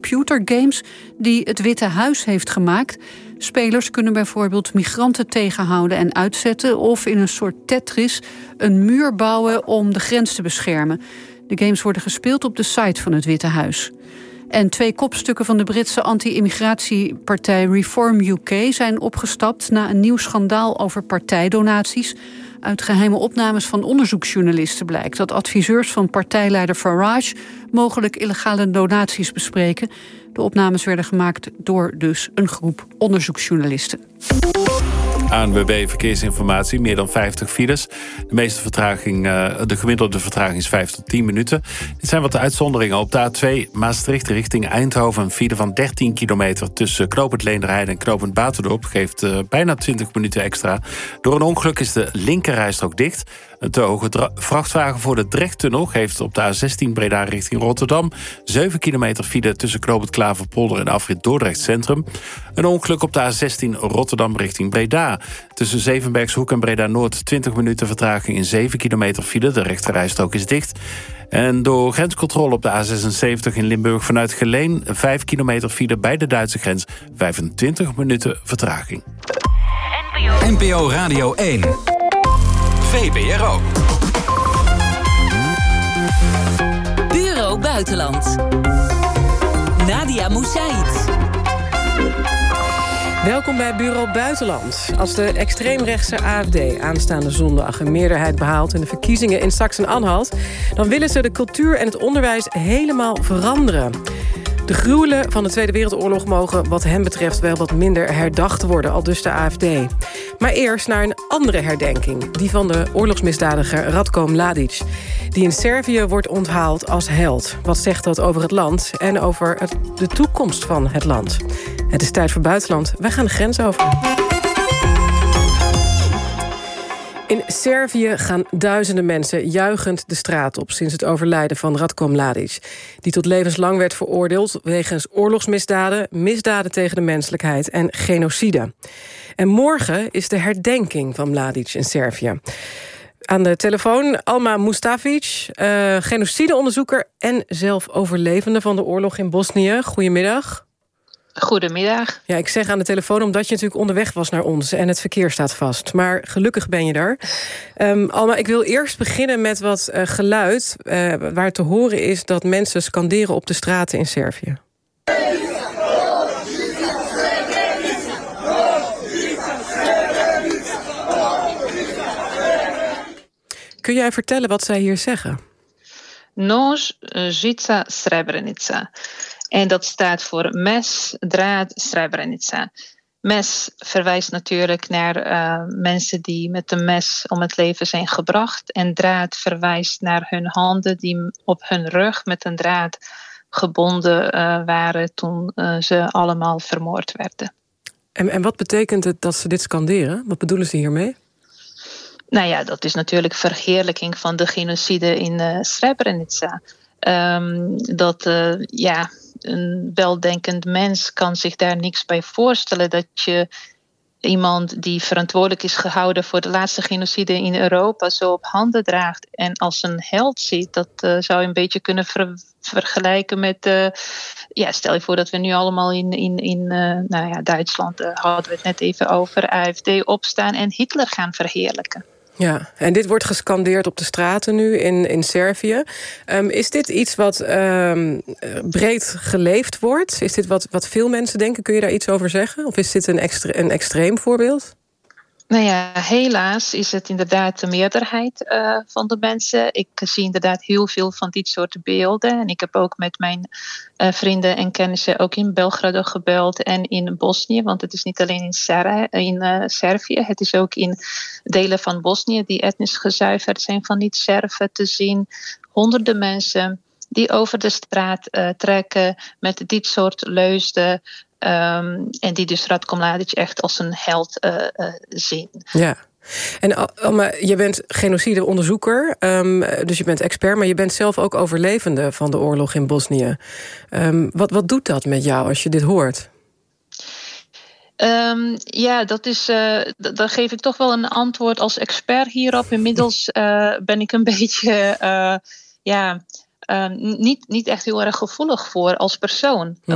computergames die het Witte Huis heeft gemaakt. Spelers kunnen bijvoorbeeld migranten tegenhouden en uitzetten, of in een soort Tetris een muur bouwen om de grens te beschermen. De games worden gespeeld op de site van het Witte Huis. En 2 kopstukken van de Britse anti-immigratiepartij Reform UK zijn opgestapt na een nieuw schandaal over partijdonaties. Uit geheime opnames van onderzoeksjournalisten blijkt dat adviseurs van partijleider Farage mogelijk illegale donaties bespreken. De opnames werden gemaakt door dus een groep onderzoeksjournalisten. ANWB Verkeersinformatie, meer dan 50 files. De gemiddelde vertraging is 5 tot 10 minuten. Dit zijn wat de uitzonderingen. Op de A2 Maastricht richting Eindhoven een file van 13 kilometer tussen knooppunt Leenderheide en knooppunt Baterdorp geeft bijna 20 minuten extra. Door een ongeluk is de linkerrijstrook dicht. Een te hoge vrachtwagen voor de Drechttunnel geeft op de A16 Breda richting Rotterdam 7 kilometer file tussen knooppunt Klaverpolder en afrit Dordrecht Centrum. Een ongeluk op de A16 Rotterdam richting Breda. Tussen Zevenbergshoek en Breda Noord 20 minuten vertraging in 7 kilometer file. De rechterrijstrook is dicht. En door grenscontrole op de A76 in Limburg vanuit Geleen 5 kilometer file bij de Duitse grens. 25 minuten vertraging. NPO Radio 1. VPRO. Bureau Buitenland. Nadia Moussaïd. Welkom bij Bureau Buitenland. Als de extreemrechtse AfD aanstaande zondag een meerderheid behaalt in de verkiezingen in Sachsen-Anhalt, dan willen ze de cultuur en het onderwijs helemaal veranderen. De gruwelen van de Tweede Wereldoorlog mogen wat hem betreft wel wat minder herdacht worden, aldus de AfD. Maar eerst naar een andere herdenking, die van de oorlogsmisdadiger Ratko Mladic, die in Servië wordt onthaald als held. Wat zegt dat over het land en over de toekomst van het land? Het is tijd voor Buitenland. Wij gaan de grens over. In Servië gaan duizenden mensen juichend de straat op sinds het overlijden van Ratko Mladic, die tot levenslang werd veroordeeld wegens oorlogsmisdaden, misdaden tegen de menselijkheid en genocide. En morgen is de herdenking van Mladic in Servië. Aan de telefoon Alma Mustafic, genocideonderzoeker en zelf overlevende van de oorlog in Bosnië. Goedemiddag. Goedemiddag. Ja, ik zeg aan de telefoon omdat je natuurlijk onderweg was naar ons en het verkeer staat vast. Maar gelukkig ben je daar. Alma, ik wil eerst beginnen met wat geluid waar te horen is dat mensen scanderen op de straten in Servië. Kun jij vertellen wat zij hier zeggen? Nož, žica, Srebrenica. En dat staat voor mes, draad, Srebrenica. Mes verwijst natuurlijk naar mensen die met een mes om het leven zijn gebracht. En draad verwijst naar hun handen die op hun rug met een draad gebonden waren toen ze allemaal vermoord werden. En wat betekent het dat ze dit scanderen? Wat bedoelen ze hiermee? Nou ja, dat is natuurlijk verheerlijking van de genocide in Srebrenica. Een weldenkend mens kan zich daar niks bij voorstellen dat je iemand die verantwoordelijk is gehouden voor de laatste genocide in Europa zo op handen draagt en als een held ziet. Dat zou je een beetje kunnen vergelijken met, stel je voor dat we nu allemaal in Duitsland, hadden we het net even over, AfD opstaan en Hitler gaan verheerlijken. Ja, en dit wordt gescandeerd op de straten nu in Servië. Is dit iets wat breed geleefd wordt? Is dit wat veel mensen denken? Kun je daar iets over zeggen? Of is dit een extreem voorbeeld? Nou ja, helaas is het inderdaad de meerderheid van de mensen. Ik zie inderdaad heel veel van dit soort beelden. En ik heb ook met mijn vrienden en kennissen ook in Belgrado gebeld en in Bosnië. Want het is niet alleen in Servië. Het is ook in delen van Bosnië die etnisch gezuiverd zijn van niet-Serven te zien. Honderden mensen die over de straat trekken met dit soort leusden. En die dus Ratko Mladic echt als een held zien. Ja. En Alma, je bent genocideonderzoeker, dus je bent expert, maar je bent zelf ook overlevende van de oorlog in Bosnië. Wat doet dat met jou als je dit hoort? Dan geef ik toch wel een antwoord als expert hierop. Inmiddels ben ik een beetje niet echt heel erg gevoelig voor als persoon.